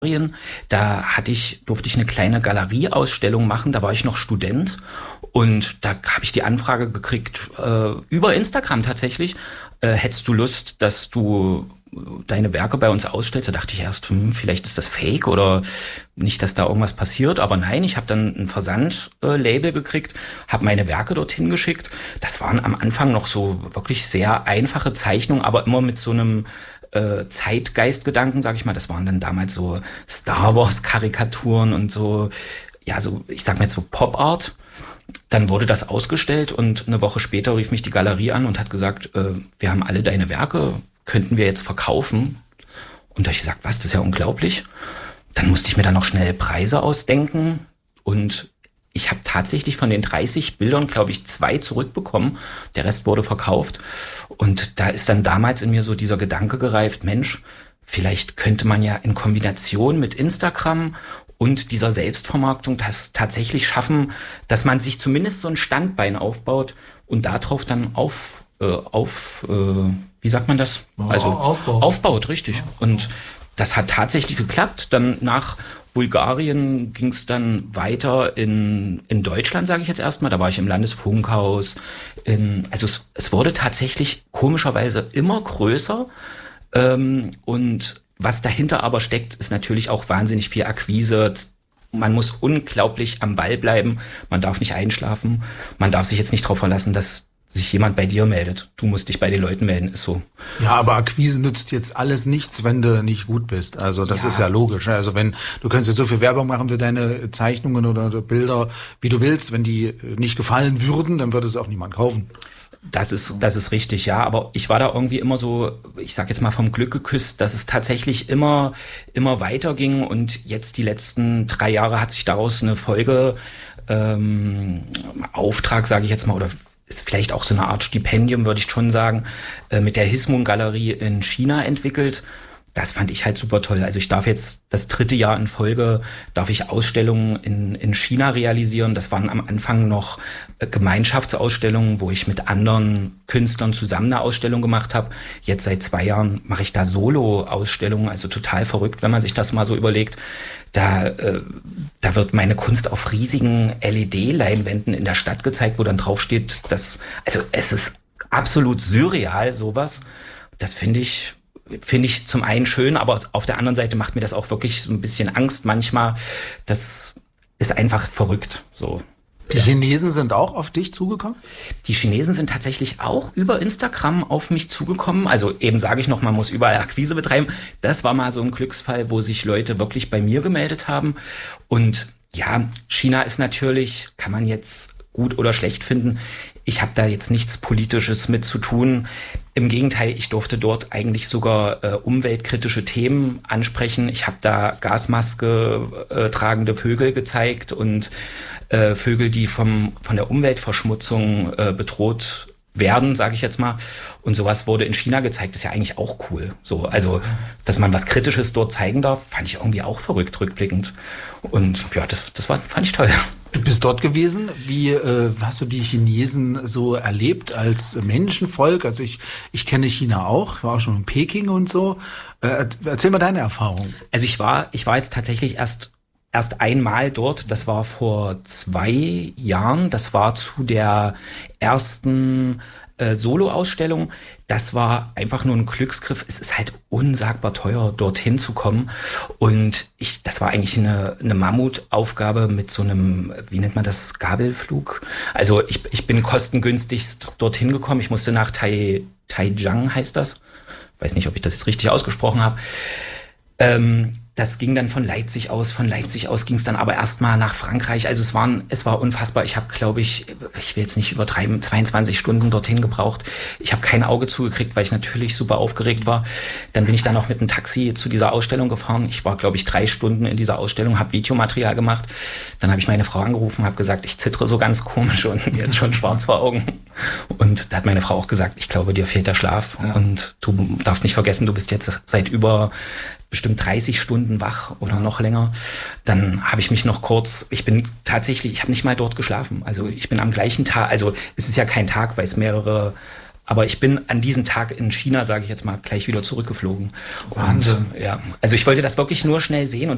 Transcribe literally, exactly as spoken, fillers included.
Da hatte ich, durfte ich eine kleine Galerieausstellung machen, da war ich noch Student und da habe ich die Anfrage gekriegt, äh, über Instagram tatsächlich, äh, hättest du Lust, dass du deine Werke bei uns ausstellst? Da dachte ich erst, hm, vielleicht ist das Fake oder nicht, dass da irgendwas passiert, aber nein, ich habe dann ein Versandlabel gekriegt, habe meine Werke dorthin geschickt. Das waren am Anfang noch so wirklich sehr einfache Zeichnungen, aber immer mit so einem Äh, Zeitgeistgedanken, sag ich mal, das waren dann damals so Star Wars Karikaturen und so, ja, so, ich sag mal jetzt so Pop Art. Dann wurde das ausgestellt und eine Woche später rief mich die Galerie an und hat gesagt, äh, wir haben alle deine Werke, könnten wir jetzt verkaufen? Und da hab ich gesagt, was, das ist ja unglaublich. Dann musste ich mir dann noch schnell Preise ausdenken und ich habe tatsächlich von den dreißig Bildern, glaube ich, zwei zurückbekommen. Der Rest wurde verkauft. Und da ist dann damals in mir so dieser Gedanke gereift, Mensch, vielleicht könnte man ja in Kombination mit Instagram und dieser Selbstvermarktung das tatsächlich schaffen, dass man sich zumindest so ein Standbein aufbaut und darauf dann auf, äh, auf äh, wie sagt man das? Also aufbaut, aufbaut richtig. Und das hat tatsächlich geklappt. Dann nach Bulgarien ging es dann weiter in in Deutschland, sage ich jetzt erstmal. Da war ich im Landesfunkhaus. In, also es, es wurde tatsächlich komischerweise immer größer. Ähm, und was dahinter aber steckt, ist natürlich auch wahnsinnig viel Akquise. Man muss unglaublich am Ball bleiben. Man darf nicht einschlafen. Man darf sich jetzt nicht darauf verlassen, dass sich jemand bei dir meldet. Du musst dich bei den Leuten melden, ist so. Ja, aber Akquise nützt jetzt alles nichts, wenn du nicht gut bist. Also das ja. ist ja logisch. Also wenn du kannst jetzt so viel Werbung machen für deine Zeichnungen oder Bilder, wie du willst, wenn die nicht gefallen würden, dann würde es auch niemand kaufen. Das ist, das ist richtig, ja. Aber ich war da irgendwie immer so, ich sag jetzt mal vom Glück geküsst, dass es tatsächlich immer, immer weiterging. Und jetzt die letzten drei Jahre hat sich daraus eine Folge, ähm, Auftrag, sage ich jetzt mal, oder ist vielleicht auch so eine Art Stipendium, würde ich schon sagen, äh, mit der Hismun-Galerie in China entwickelt. Das fand ich halt super toll. Also ich darf jetzt das dritte Jahr in Folge, darf ich Ausstellungen in, in China realisieren. Das waren am Anfang noch äh, Gemeinschaftsausstellungen, wo ich mit anderen Künstlern zusammen eine Ausstellung gemacht habe. Jetzt seit zwei Jahren mache ich da Solo-Ausstellungen, also total verrückt, wenn man sich das mal so überlegt. Da, äh, da wird meine Kunst auf riesigen L E D-Leinwänden in der Stadt gezeigt, wo dann draufsteht, dass, also es ist absolut surreal, sowas. Das finde ich, finde ich zum einen schön, aber auf der anderen Seite macht mir das auch wirklich so ein bisschen Angst manchmal. Das ist einfach verrückt, so. Die Chinesen sind auch auf dich zugekommen? Die Chinesen sind tatsächlich auch über Instagram auf mich zugekommen. Also eben sage ich noch, man muss überall Akquise betreiben. Das war mal so ein Glücksfall, wo sich Leute wirklich bei mir gemeldet haben. Und ja, China ist natürlich, kann man jetzt gut oder schlecht finden. Ich habe da jetzt nichts Politisches mit zu tun. Im Gegenteil, ich durfte dort eigentlich sogar äh, umweltkritische Themen ansprechen. Ich habe da Gasmaske äh, tragende Vögel gezeigt und äh, Vögel, die vom von der Umweltverschmutzung äh, bedroht werden, sage ich jetzt mal. Und sowas wurde in China gezeigt, ist ja eigentlich auch cool. So, also, dass man was Kritisches dort zeigen darf, fand ich irgendwie auch verrückt, rückblickend. Und ja, das, das war, fand ich toll. Du bist dort gewesen. Wie äh, hast du die Chinesen so erlebt als Menschenvolk? Also ich ich kenne China auch, ich war auch schon in Peking und so. Äh, erzähl mal deine Erfahrung. Also ich war ich war jetzt tatsächlich erst erst einmal dort. Das war vor zwei Jahren. Das war zu der ersten äh, Solo-Ausstellung. Das war einfach nur ein Glücksgriff. Es ist halt unsagbar teuer, dorthin zu kommen. Und ich, das war eigentlich eine, eine Mammutaufgabe mit so einem, wie nennt man das, Gabelflug. Also ich, ich bin kostengünstigst dorthin gekommen. Ich musste nach Tai, Taijiang, heißt das. Weiß nicht, ob ich das jetzt richtig ausgesprochen habe. Ähm, das ging dann von Leipzig aus. Von Leipzig aus ging es dann aber erstmal nach Frankreich. Also es waren, es war unfassbar. Ich habe, glaube ich, ich will jetzt nicht übertreiben, zweiundzwanzig Stunden dorthin gebraucht. Ich habe kein Auge zugekriegt, weil ich natürlich super aufgeregt war. Dann bin ich dann noch mit einem Taxi zu dieser Ausstellung gefahren. Ich war, glaube ich, drei Stunden in dieser Ausstellung, habe Videomaterial gemacht. Dann habe ich meine Frau angerufen, habe gesagt, ich zittere so ganz komisch und jetzt schon schwarz vor Augen. Und da hat meine Frau auch gesagt, ich glaube, dir fehlt der Schlaf. Ja. Und du darfst nicht vergessen, du bist jetzt seit über bestimmt dreißig Stunden wach oder noch länger. Dann habe ich mich noch kurz, ich bin tatsächlich, ich habe nicht mal dort geschlafen. Also ich bin am gleichen Tag, also es ist ja kein Tag, weil es mehrere, aber ich bin an diesem Tag in China, sage ich jetzt mal, gleich wieder zurückgeflogen. Wahnsinn. Und, ja, also ich wollte das wirklich nur schnell sehen und